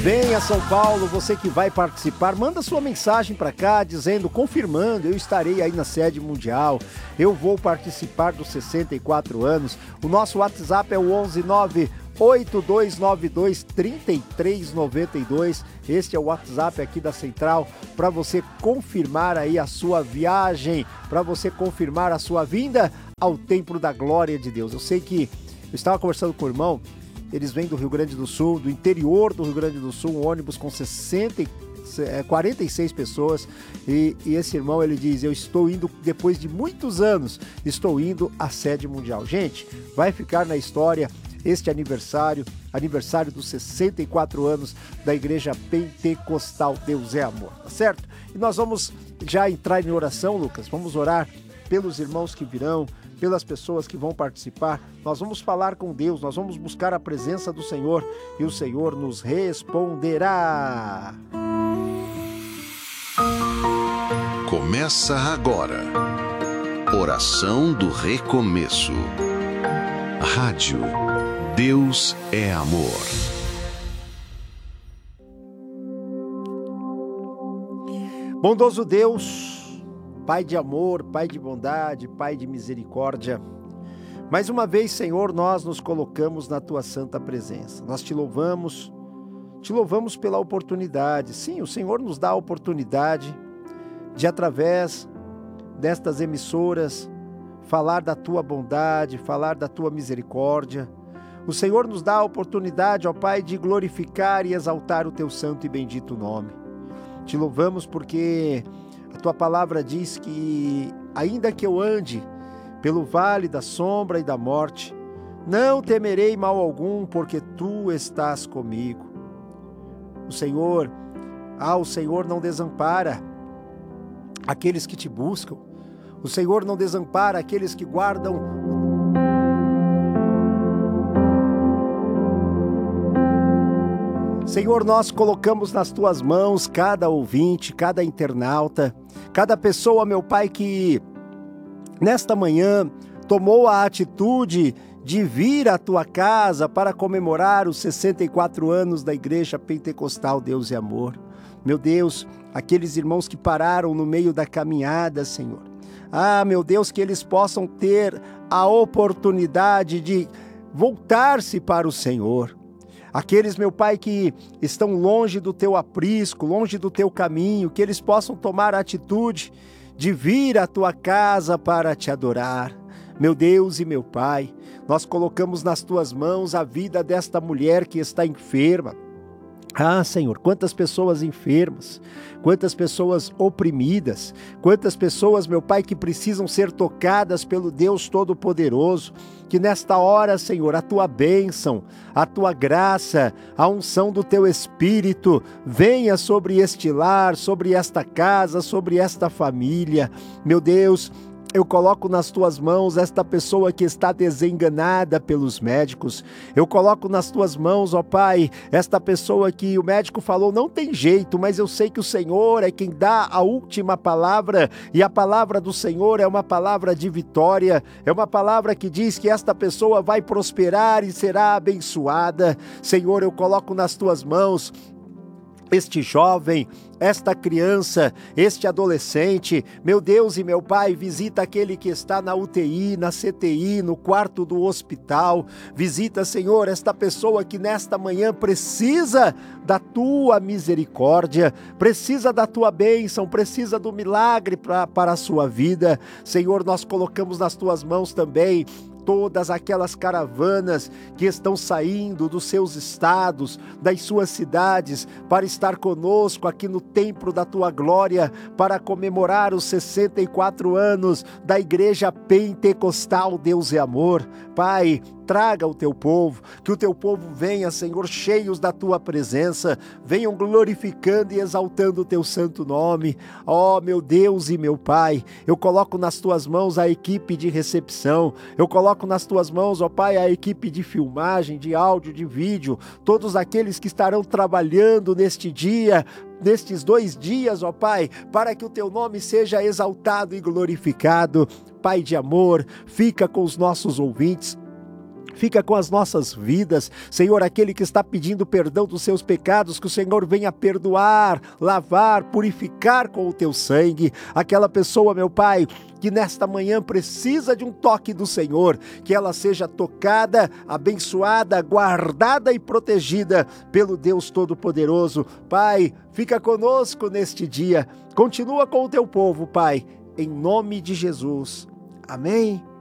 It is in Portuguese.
Venha São Paulo, você que vai participar, manda sua mensagem para cá dizendo, confirmando, eu estarei aí na sede mundial, eu vou participar dos 64 anos. O nosso WhatsApp é o 11982923392. Este é o WhatsApp aqui da Central para você confirmar aí a sua viagem, para você confirmar a sua vinda ao Templo da Glória de Deus. Eu sei que eu estava conversando com o irmão. Eles vêm do Rio Grande do Sul, do interior do Rio Grande do Sul, um ônibus com 46 pessoas. E esse irmão, ele diz, eu estou indo, depois de muitos anos, estou indo à sede mundial. Gente, vai ficar na história este aniversário dos 64 anos da Igreja Pentecostal Deus é Amor, tá certo? E nós vamos já entrar em oração, Lucas, vamos orar pelos irmãos que virão, pelas pessoas que vão participar. Nós vamos falar com Deus, nós vamos buscar a presença do Senhor e o Senhor nos responderá. Começa agora, Oração do Recomeço. Rádio Deus é Amor. Bondoso Deus, Pai de amor, Pai de bondade, Pai de misericórdia, mais uma vez, Senhor, nós nos colocamos na Tua santa presença. Nós Te louvamos pela oportunidade. Sim, o Senhor nos dá a oportunidade de, através destas emissoras, falar da Tua bondade, falar da Tua misericórdia. O Senhor nos dá a oportunidade, ó Pai, de glorificar e exaltar o Teu santo e bendito nome. Te louvamos porque a Tua palavra diz que, ainda que eu ande pelo vale da sombra e da morte, não temerei mal algum, porque Tu estás comigo. O Senhor não desampara aqueles que Te buscam. O Senhor não desampara aqueles que guardam Senhor, nós colocamos nas Tuas mãos cada ouvinte, cada internauta, cada pessoa, meu Pai, que nesta manhã tomou a atitude de vir à Tua casa para comemorar os 64 anos da Igreja Pentecostal Deus e Amor. Meu Deus, aqueles irmãos que pararam no meio da caminhada, Senhor. Meu Deus, que eles possam ter a oportunidade de voltar-se para o Senhor. Aqueles, meu Pai, que estão longe do Teu aprisco, longe do Teu caminho, que eles possam tomar a atitude de vir à Tua casa para Te adorar. Meu Deus e meu Pai, nós colocamos nas Tuas mãos a vida desta mulher que está enferma. Senhor, quantas pessoas enfermas, quantas pessoas oprimidas, quantas pessoas, meu Pai, que precisam ser tocadas pelo Deus Todo-Poderoso, que nesta hora, Senhor, a Tua bênção, a Tua graça, a unção do Teu Espírito venha sobre este lar, sobre esta casa, sobre esta família. Meu Deus, eu coloco nas Tuas mãos esta pessoa que está desenganada pelos médicos. Eu coloco nas Tuas mãos, ó Pai, esta pessoa que o médico falou, não tem jeito, mas eu sei que o Senhor é quem dá a última palavra, e a palavra do Senhor é uma palavra de vitória, é uma palavra que diz que esta pessoa vai prosperar e será abençoada. Senhor, eu coloco nas Tuas mãos este jovem, esta criança, este adolescente. Meu Deus e meu Pai, visita aquele que está na UTI, na CTI, no quarto do hospital. Visita, Senhor, esta pessoa que nesta manhã precisa da Tua misericórdia, precisa da Tua bênção, precisa do milagre para a sua vida. Senhor, nós colocamos nas Tuas mãos também todas aquelas caravanas que estão saindo dos seus estados, das suas cidades, para estar conosco aqui no templo da Tua glória, para comemorar os 64 anos da Igreja Pentecostal Deus é Amor. Pai, traga o Teu povo, que o Teu povo venha, Senhor, cheios da Tua presença, venham glorificando e exaltando o Teu santo nome. Meu Deus e meu Pai, eu coloco nas Tuas mãos a equipe de recepção, eu coloco nas Tuas mãos, Pai, a equipe de filmagem, de áudio, de vídeo, todos aqueles que estarão trabalhando neste dia, nestes 2 dias, Pai, para que o Teu nome seja exaltado e glorificado. Pai de amor, fica com os nossos ouvintes, Fica com as nossas vidas, Senhor, aquele que está pedindo perdão dos seus pecados, que o Senhor venha perdoar, lavar, purificar com o teu sangue. Aquela pessoa, meu Pai, que nesta manhã precisa de um toque do Senhor, que ela seja tocada, abençoada, guardada e protegida pelo Deus Todo-Poderoso. Pai, fica conosco neste dia, continua com o teu povo, Pai, em nome de Jesus. Amém.